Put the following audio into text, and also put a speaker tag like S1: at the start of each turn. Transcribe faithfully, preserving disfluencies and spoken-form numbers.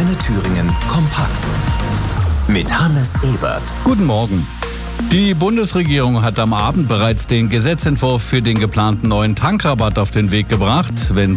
S1: Antenne Thüringen kompakt. Mit Hannes Ebert.
S2: Guten Morgen. Die Bundesregierung hat am Abend bereits den Gesetzentwurf für den geplanten neuen Tankrabatt auf den Weg gebracht. Wenn